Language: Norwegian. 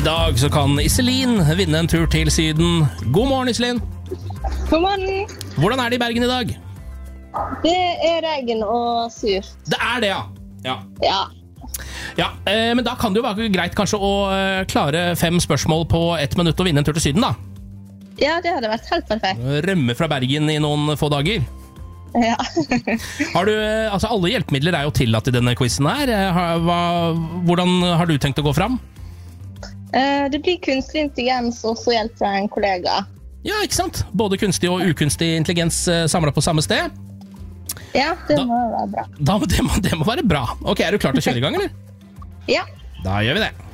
I dag så kan Iselin vinne en tur til Syden. God morgen, Iselin. God morgen. Hvordan er det i Bergen i dag? Det er regn og surt. Det er det, ja. Ja, men da kan det jo være greit kanskje å klare 5 spørsmål på 1 minutt og vinne en tur til Syden, da. Ja, det hadde vært helt perfekt. Rømme fra Bergen i noen få dager. Ja. Har du, altså alle hjelpemidler er jo tillatt i denne quizen her. Hvordan har du tenkt å gå fram? Det blir kunstig intelligens og så hjelp fra en kollega. Ja, ikke sant? Både kunstig og ukunstig intelligens samlet på samme sted. Ja, det må være bra. Det må være bra. Ok, er du klar til å kjøre i gang, eller? Ja. Da gjør vi det.